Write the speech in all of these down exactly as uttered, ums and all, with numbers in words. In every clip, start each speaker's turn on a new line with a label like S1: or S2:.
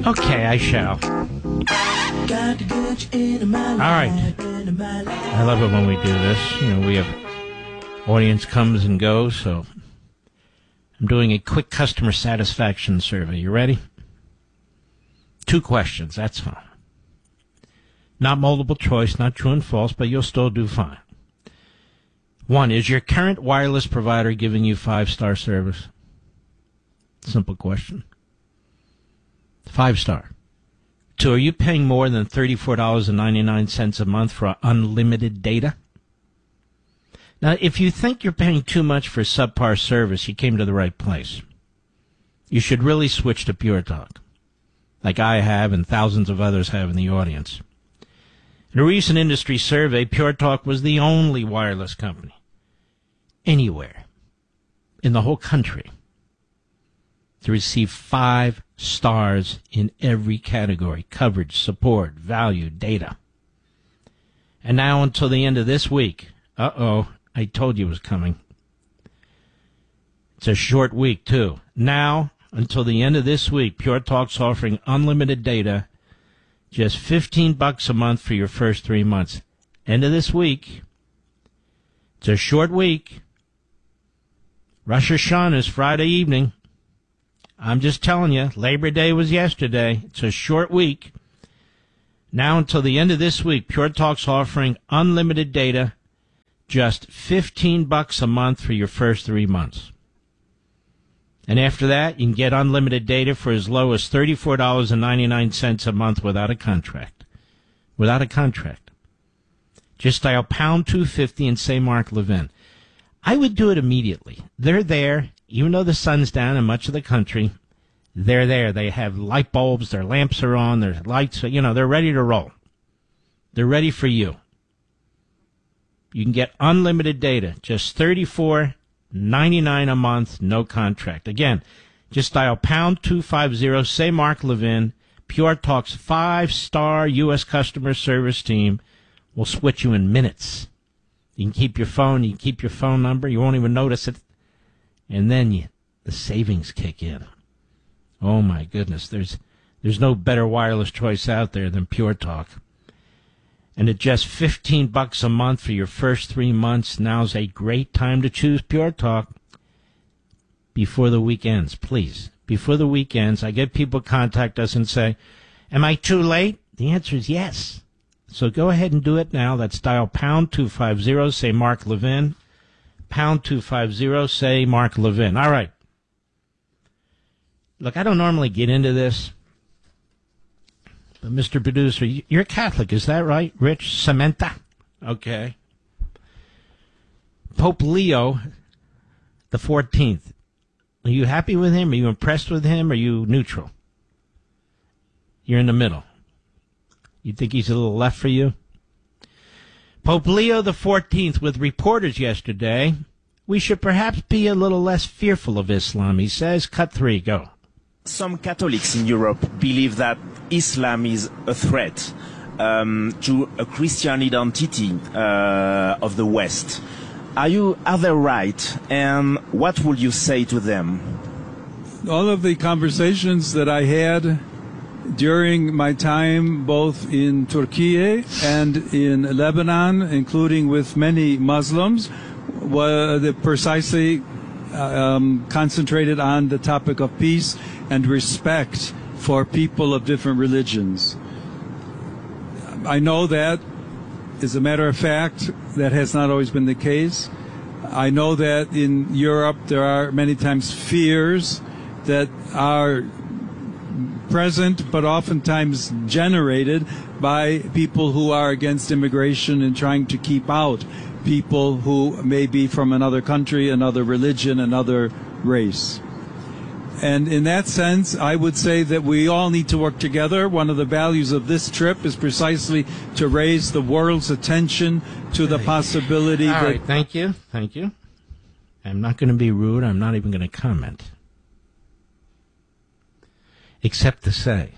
S1: Okay, I shall. All right. I love it when we do this. You know, we have audience comes and goes, so I'm doing a quick customer satisfaction survey. You ready? Two questions, that's fine. Not multiple choice, not true and false, but you'll still do fine. One, is your current wireless provider giving you five-star service? Simple question. Five-star. Two, are you paying more than thirty-four dollars and ninety-nine cents a month for unlimited data? Now, if you think you're paying too much for subpar service, you came to the right place. You should really switch to Pure Talk, like I have and thousands of others have in the audience. In a recent industry survey, Pure Talk was the only wireless company anywhere in the whole country to receive five stars in every category: coverage, support, value, data. And now until the end of this week, uh-oh, I told you it was coming. It's a short week, too. Now, until the end of this week, Pure Talk's offering unlimited data, just fifteen bucks a month for your first three months. End of this week. It's a short week. Rosh Hashanah is Friday evening. I'm just telling you, Labor Day was yesterday. It's a short week. Now until the end of this week, Pure Talk's offering unlimited data, just fifteen bucks a month for your first three months. And after that, you can get unlimited data for as low as thirty-four dollars and ninety-nine cents a month without a contract. Without a contract. Just dial pound two fifty and say Mark Levin. I would do it immediately. They're there. Even though the sun's down in much of the country, they're there. They have light bulbs, their lamps are on, their lights, you know, they're ready to roll. They're ready for you. You can get unlimited data, just thirty-four dollars and ninety-nine cents a month, no contract. Again, just dial pound two fifty, say Mark Levin. Pure Talk's five-star U S customer service team will switch you in minutes. You can keep your phone, you can keep your phone number, you won't even notice it. And then you, the savings kick in. Oh, my goodness. There's there's no better wireless choice out there than Pure Talk. And at just fifteen bucks a month for your first three months, now's a great time to choose Pure Talk. Before the weekends, please. Before the weekends, I get people contact us and say, am I too late? The answer is yes. So go ahead and do it now. That's dial pound two fifty, say Mark Levin. Pound two fifty, say Mark Levin. All right. Look, I don't normally get into this, but Mister Producer, you're Catholic, is that right? Rich Samantha? Okay. Pope Leo the fourteenth. Are you happy with him? Are you impressed with him? Are you neutral? You're in the middle. You think he's a little left for you? Pope Leo the fourteenth, with reporters yesterday, we should perhaps be a little less fearful of Islam, he says. Cut three, go.
S2: Some Catholics in Europe believe that Islam is a threat um, to a Christian identity uh, of the West. Are you, are they right? And what would you say to them?
S3: All of the conversations that I had during my time both in Turkey and in Lebanon, including with many Muslims, were precisely um, concentrated on the topic of peace and respect for people of different religions. I know that, as a matter of fact, that has not always been the case. I know that in Europe there are many times fears that are present, but oftentimes generated by people who are against immigration and trying to keep out people who may be from another country, another religion, another race. And in that sense, I would say that we all need to work together. One of the values of this trip is precisely to raise the world's attention to the possibility
S1: all
S3: that...
S1: All right, thank you, thank you. I'm not going to be rude. I'm not even going to comment. Except to say,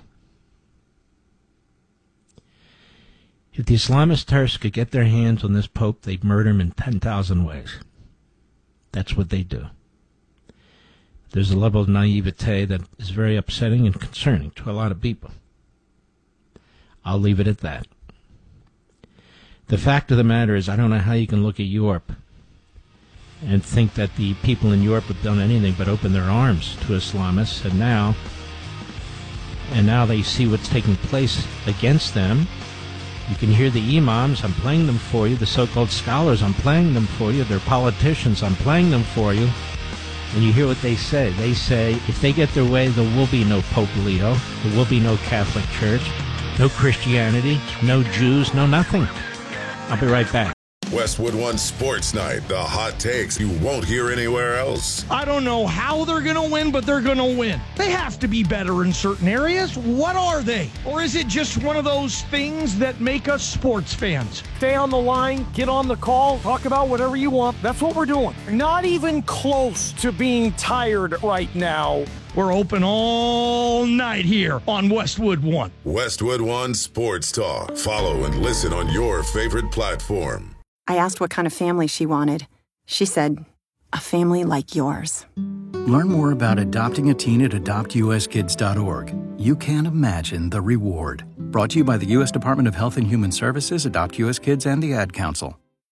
S1: if the Islamist terrorists could get their hands on this Pope, they'd murder him in ten thousand ways. That's what they do. there's a level of naivete that is very upsetting and concerning to a lot of people. I'll leave it at that. The fact of the matter is, I don't know how you can look at Europe and think that the people in Europe have done anything but open their arms to Islamists, and now, and now they see what's taking place against them. You can hear the imams, I'm playing them for you, the so-called scholars, I'm playing them for you, they're politicians, I'm playing them for you, and you hear what they say. They say, if they get their way, there will be no Pope Leo, there will be no Catholic Church, no Christianity, no Jews, no nothing. I'll be right back.
S4: Westwood One Sports Night, the hot takes you won't hear anywhere else.
S5: I don't know how they're going to win, but they're going to win. They have to be better in certain areas. What are they? Or is it just one of those things that make us sports fans? Stay on the line, get on the call, talk about whatever you want. That's what we're doing. Not even close to being tired right now. We're open all night here on Westwood One.
S4: Westwood One Sports Talk. Follow and listen on your favorite platform.
S6: I asked what kind of family she wanted. She said, a family like yours.
S7: Learn more about adopting a teen at adopt u s kids dot org. You can't imagine the reward. Brought to you by the U S Department of Health and Human Services, Adopt U S Kids, and the Ad Council.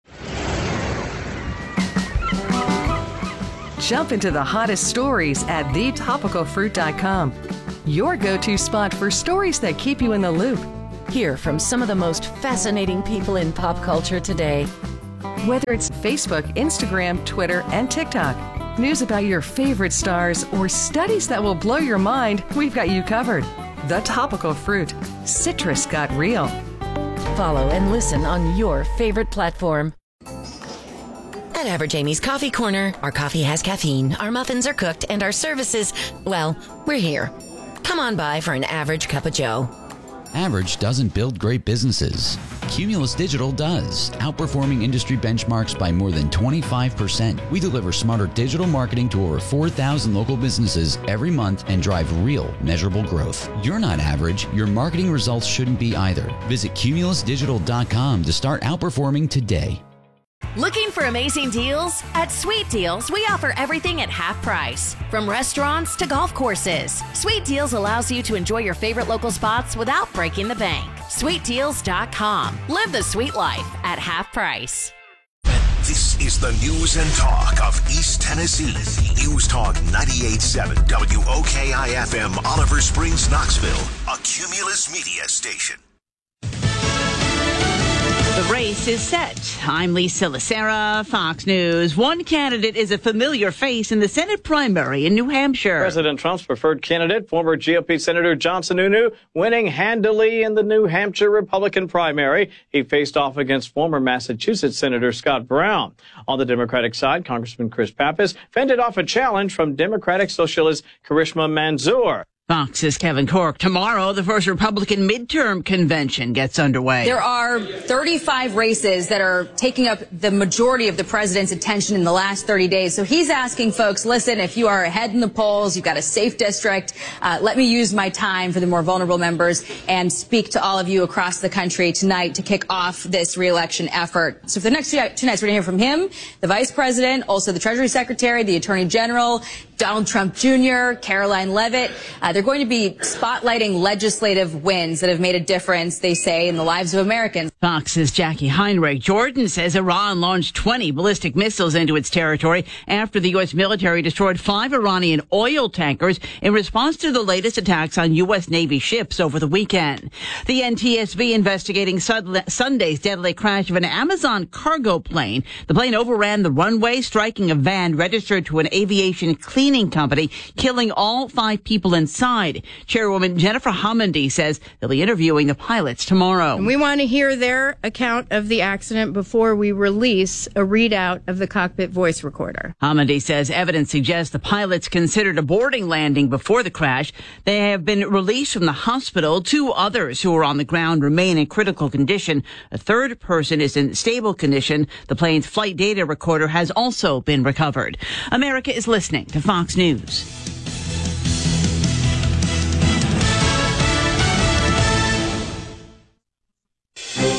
S8: Jump into the hottest stories at the topical fruit dot com. Your go-to spot for stories that keep you in the loop.
S9: Hear from some of the most fascinating people in pop culture today.
S8: Whether it's Facebook, Instagram, Twitter, and TikTok, news about your favorite stars, or studies that will blow your mind, we've got you covered. The Topical Fruit. Citrus got real.
S9: Follow and listen on your favorite platform. At Average Amy's Coffee Corner, our coffee has caffeine, our muffins are cooked, and our services, well, we're here. Come on by for an average cup of joe.
S10: Average doesn't build great businesses. Cumulus Digital does, outperforming industry benchmarks by more than twenty-five percent. We deliver smarter digital marketing to over four thousand local businesses every month and drive real, measurable growth. You're not average. Your marketing results shouldn't be either. Visit cumulus digital dot com to start outperforming today.
S11: Looking for amazing deals? At Sweet Deals, we offer everything at half price. From restaurants to golf courses, Sweet Deals allows you to enjoy your favorite local spots without breaking the bank. sweet deals dot com. Live the sweet life at half price.
S12: This is the news and talk of East Tennessee. News Talk ninety-eight point seven W O K I F M, Oliver Springs, Knoxville, a Cumulus Media station.
S13: The race is set. I'm Lisa Lacera, Fox News. One candidate is a familiar face in the Senate primary in New Hampshire.
S14: President Trump's preferred candidate, former G O P Senator John Sununu, winning handily in the New Hampshire Republican primary. He faced off against former Massachusetts Senator Scott Brown. On the Democratic side, Congressman Chris Pappas fended off a challenge from Democratic Socialist Karishma Manzoor.
S13: Fox's Kevin Cork. Tomorrow, the first Republican midterm convention gets underway.
S15: There are thirty-five races that are taking up the majority of the president's attention in the last thirty days. So he's asking folks, listen, if you are ahead in the polls, you've got a safe district, uh, let me use my time for the more vulnerable members and speak to all of you across the country tonight to kick off this reelection effort. So for the next two nights, we're going to hear from him, the vice president, also the Treasury Secretary, the Attorney General, Donald Trump Junior, Caroline Leavitt. Uh, they're going to be spotlighting legislative wins that have made a difference, they say, in the lives of Americans.
S13: Fox's Jackie Heinrich. Jordan says Iran launched twenty ballistic missiles into its territory after the U S military destroyed five Iranian oil tankers in response to the latest attacks on U S Navy ships over the weekend. The N T S B investigating Sunday's deadly crash of an Amazon cargo plane. The plane overran the runway, striking a van registered to an aviation cleaning company, killing all five people inside. Chairwoman Jennifer Homendy says they'll be interviewing the pilots tomorrow.
S16: And we want to hear their account of the accident before we release a readout of the cockpit voice recorder.
S13: Homendy says evidence suggests the pilots considered a boarding landing before the crash. They have been released from the hospital. Two others who are on the ground remain in critical condition. A third person is in stable condition. The plane's flight data recorder has also been recovered. America is listening to Fox News.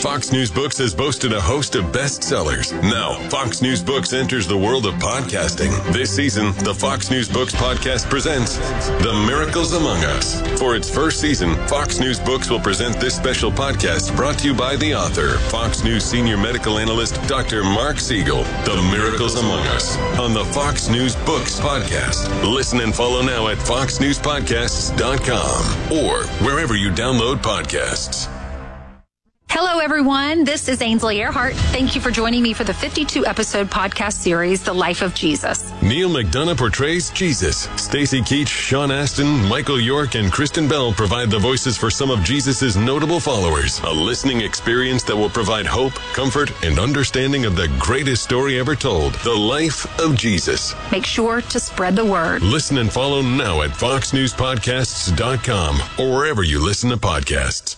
S4: Fox News Books has boasted a host of bestsellers. Now, Fox News Books enters the world of podcasting. This season, the Fox News Books podcast presents The Miracles Among Us. For its first season, Fox News Books will present this special podcast brought to you by the author, Fox News senior medical analyst, Doctor Mark Siegel. The Miracles Among Us on the Fox News Books podcast. Listen and follow now at fox news podcasts dot com or wherever you download podcasts.
S17: Hello, everyone. This is Ainsley Earhart. Thank you for joining me for the fifty-two episode podcast series, The Life of Jesus.
S4: Neil McDonough portrays Jesus. Stacey Keach, Sean Astin, Michael York, and Kristen Bell provide the voices for some of Jesus' notable followers. A listening experience that will provide hope, comfort, and understanding of the greatest story ever told, the life of Jesus.
S17: Make sure to spread the word.
S4: Listen and follow now at fox news podcasts dot com or wherever you listen to podcasts.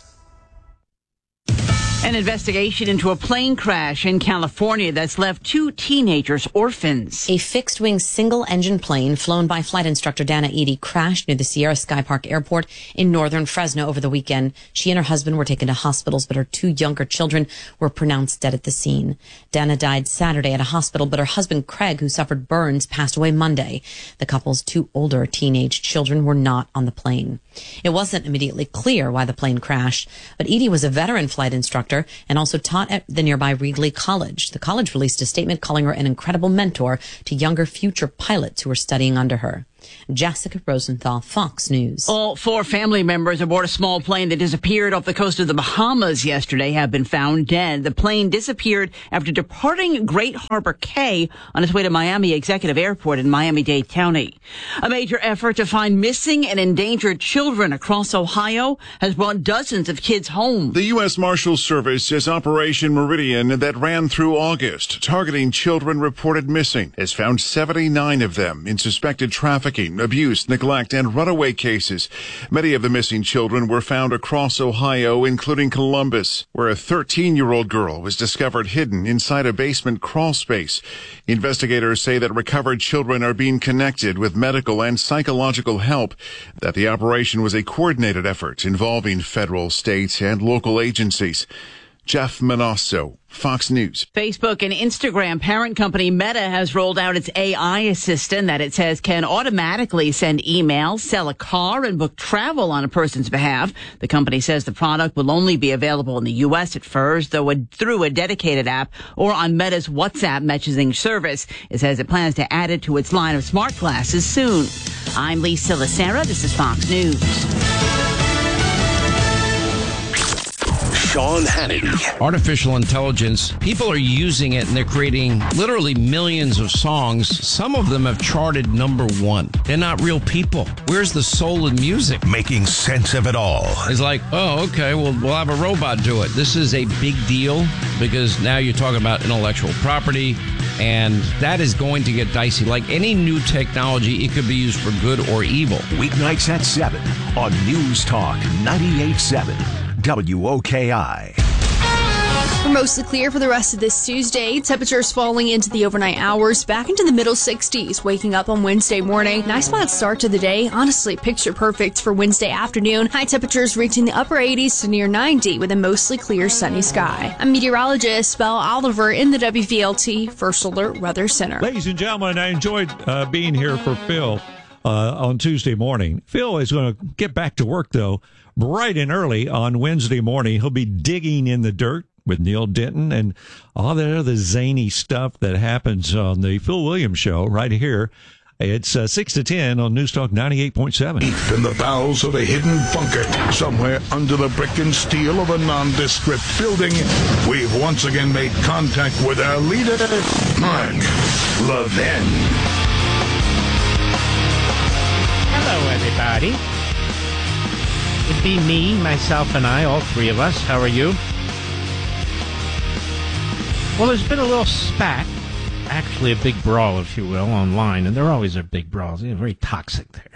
S13: An investigation into a plane crash in California that's left two teenagers orphans.
S18: A fixed-wing single-engine plane flown by flight instructor Dana Eady crashed near the Sierra Sky Park Airport in northern Fresno over the weekend. She and her husband were taken to hospitals, but her two younger children were pronounced dead at the scene. Dana died Saturday at a hospital, but her husband Craig, who suffered burns, passed away Monday. The couple's two older teenage children were not on the plane. It wasn't immediately clear why the plane crashed, but Eady was a veteran flight instructor and also taught at the nearby Reedley College. The college released a statement calling her an incredible mentor to younger future pilots who were studying under her. Jessica Rosenthal, Fox News.
S13: All four family members aboard a small plane that disappeared off the coast of the Bahamas yesterday have been found dead. The plane disappeared after departing Great Harbor Cay on its way to Miami Executive Airport in Miami-Dade County. A major effort to find missing and endangered children across Ohio has brought dozens of kids home.
S19: The U S Marshals Service says Operation Meridian that ran through August, targeting children reported missing, has found seventy-nine of them in suspected trafficking, abuse, neglect, and runaway cases. Many of the missing children were found across Ohio, including Columbus, where a thirteen-year-old girl was discovered hidden inside a basement crawl space. Investigators say that recovered children are being connected with medical and psychological help, that the operation was a coordinated effort involving federal, state, and local agencies. Jeff Manasso, Fox News.
S13: Facebook and Instagram parent company Meta has rolled out its A I assistant that it says can automatically send emails, sell a car, and book travel on a person's behalf. The company says the product will only be available in the U S at first, though a, through a dedicated app or on Meta's WhatsApp messaging service. It says it plans to add it to its line of smart glasses soon. I'm Lisa Lacera. This is Fox News.
S12: Sean Hannity.
S1: Artificial intelligence, people are using it and they're creating literally millions of songs. Some of them have charted number one. They're not real people. Where's the soul in music?
S12: Making sense of it all.
S1: It's like, oh, okay, well, we'll have a robot do it. This is a big deal because now you're talking about intellectual property, and that is going to get dicey. Like any new technology, it could be used for good or evil.
S12: Weeknights at seven on News Talk ninety-eight point seven. W O K I.
S20: We're mostly clear for the rest of this Tuesday. Temperatures falling into the overnight hours, back into the middle sixties, waking up on Wednesday morning. Nice mild start to the day. Honestly, picture perfect for Wednesday afternoon. High temperatures reaching the upper eighties to near ninety with a mostly clear sunny sky. I'm meteorologist Belle Oliver in the W V L T First Alert Weather Center.
S21: Ladies and gentlemen, I enjoyed uh, being here for Phil uh, on Tuesday morning. Phil is going to get back to work, though, bright and early on Wednesday morning. He'll be digging in the dirt with Neil Denton and all that other zany stuff that happens on the Phil Williams Show right here. It's uh, six to ten on News Talk ninety-eight point seven.
S22: Deep in the bowels of a hidden bunker, somewhere under the brick and steel of a nondescript building, we've once again made contact with our leader, Mark Levin.
S1: Hello, everybody. It'd be me, myself, and I, all three of us. How are you? Well, there's been a little spat, actually a big brawl, if you will, online, and there always are big brawls. They're very toxic there.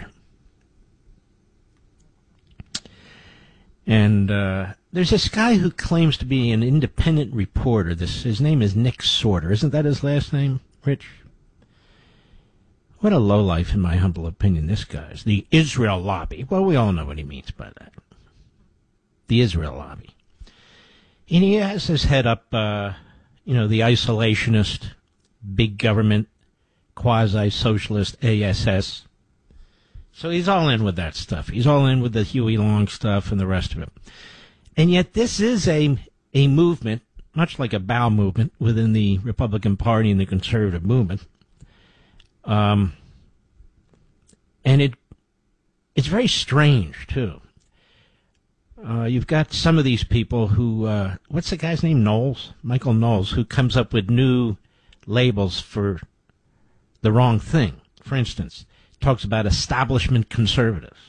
S1: And uh, there's this guy who claims to be an independent reporter. This his name is Nick Sorter. Isn't that his last name, Rich? What a lowlife, in my humble opinion, this guy is. The Israel lobby. Well, we all know what he means by that. The Israel lobby. And he has his head up, uh, you know, the isolationist, big government, quasi-socialist A S S. So he's all in with that stuff. He's all in with the Huey Long stuff and the rest of it. And yet this is a a movement, much like a bowel movement within the Republican Party and the conservative movement. Um, and it it's very strange, too. Uh, you've got some of these people who, uh, what's the guy's name? Knowles? Michael Knowles, who comes up with new labels for the wrong thing. For instance, talks about establishment conservatives.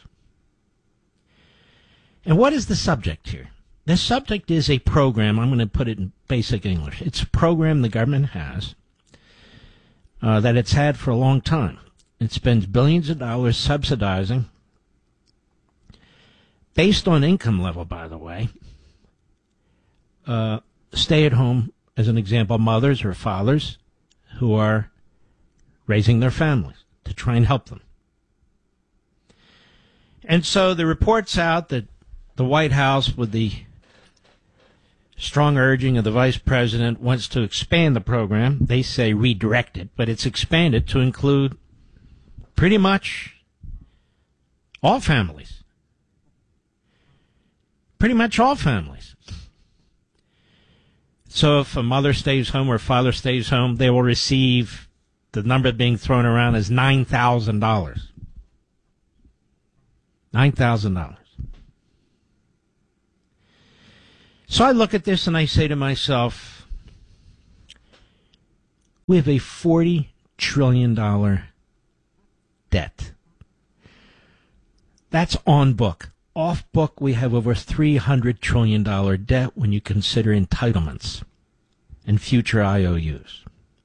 S1: And what is the subject here? The subject is a program. I'm going to put it in basic English. It's a program the government has uh, that it's had for a long time. It spends billions of dollars subsidizing, based on income level, by the way, uh, stay-at-home, as an example, mothers or fathers who are raising their families to try and help them. And so the report's out that the White House, with the strong urging of the vice president, wants to expand the program. They say redirect it, but it's expanded to include pretty much all families. Pretty much all families. So if a mother stays home or a father stays home, they will receive, the number being thrown around is nine thousand dollars. nine thousand dollars. So I look at this and I say to myself, we have a forty trillion dollars debt. That's on book. Off book, we have over three hundred trillion dollars debt when you consider entitlements and future I O Us.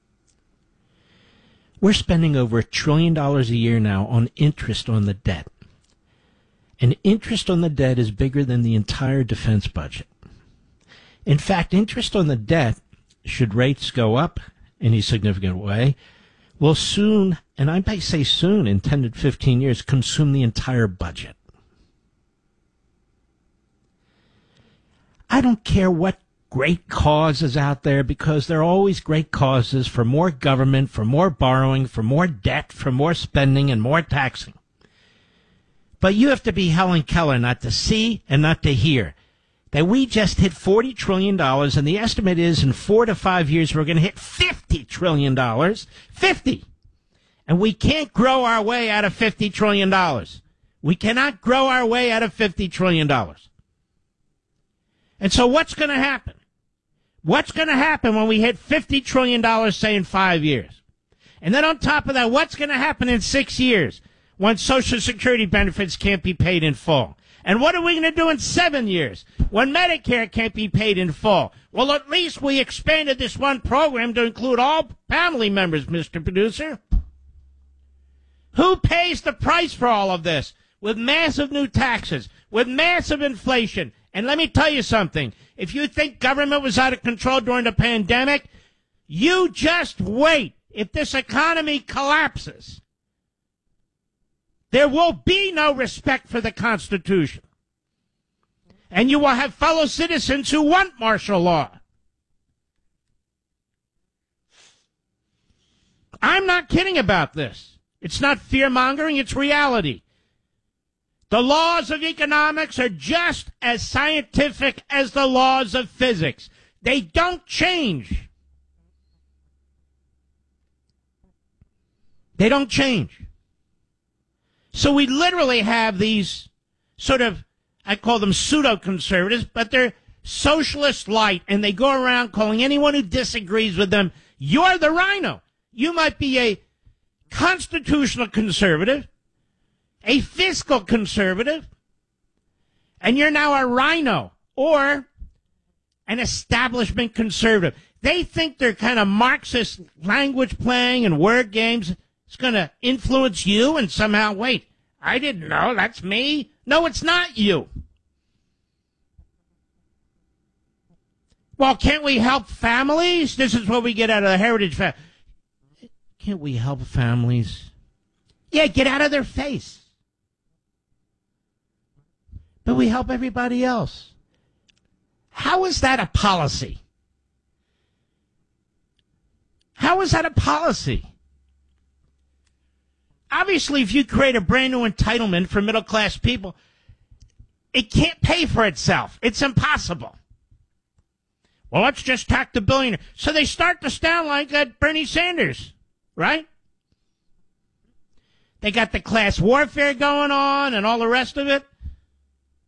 S1: We're spending over a trillion dollars a year now on interest on the debt. And interest on the debt is bigger than the entire defense budget. In fact, interest on the debt, should rates go up in any significant way, will soon, and I may say soon, in ten to fifteen years, consume the entire budget. I don't care what great cause is out there, because there are always great causes for more government, for more borrowing, for more debt, for more spending, and more taxing. But you have to be Helen Keller not to see and not to hear that we just hit forty trillion dollars, and the estimate is in four to five years we're going to hit fifty trillion dollars. fifty! And we can't grow our way out of fifty trillion dollars. We cannot grow our way out of fifty trillion dollars. And so what's going to happen? What's going to happen when we hit fifty trillion dollars, say, in five years? And then on top of that, what's going to happen in six years when Social Security benefits can't be paid in full? And what are we going to do in seven years when Medicare can't be paid in full? Well, at least we expanded this one program to include all family members, Mister Producer. Who pays the price for all of this? With massive new taxes, with massive inflation. And let me tell you something. If you think government was out of control during the pandemic, you just wait. If this economy collapses, there will be no respect for the Constitution. And you will have fellow citizens who want martial law. I'm not kidding about this. It's not fear-mongering, it's reality. The laws of economics are just as scientific as the laws of physics. They don't change. They don't change. So we literally have these sort of, I call them pseudo-conservatives, but they're socialist light, and they go around calling anyone who disagrees with them, you're the rhino. You might be a constitutional conservative, a fiscal conservative, and you're now a rhino or an establishment conservative. They think they're kind of Marxist language playing and word games. It's going to influence you and somehow, wait, I didn't know, that's me. No, it's not you. Well, can't we help families? This is what we get out of the heritage family. Can't we help families? Yeah, get out of their face. But we help everybody else. How is that a policy? How is that a policy? Obviously, if you create a brand new entitlement for middle class people, it can't pay for itself. It's impossible. Well, let's just tax the billionaire. So they start to sound like that Bernie Sanders, right? They got the class warfare going on and all the rest of it.